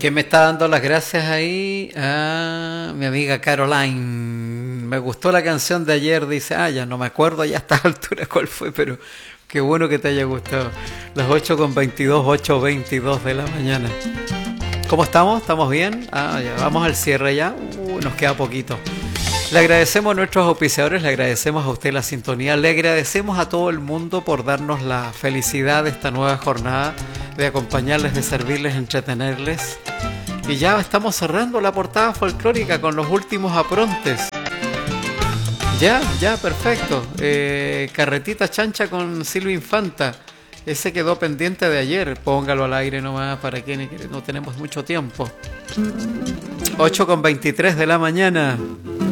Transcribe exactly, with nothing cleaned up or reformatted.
¿Quién me está dando las gracias ahí? Ah, mi amiga Caroline. Me gustó la canción de ayer, dice. Ah, ya no me acuerdo ya a esta altura cuál fue, pero qué bueno que te haya gustado. Las ocho con veintidós, ocho veintidós de la mañana. ¿Cómo estamos? ¿Estamos bien? Ah, ya, vamos al cierre ya. Uh, nos queda poquito. Le agradecemos a nuestros auspiciadores, le agradecemos a usted la sintonía, le agradecemos a todo el mundo por darnos la felicidad de esta nueva jornada, de acompañarles, de servirles, entretenerles. Y ya estamos cerrando la portada folclórica con los últimos aprontes. Ya, ya, perfecto. Eh, Carretita Chancha con Silvia Infanta. Ese quedó pendiente de ayer. Póngalo al aire nomás para quienes no tenemos mucho tiempo. ocho con veintitrés de la mañana.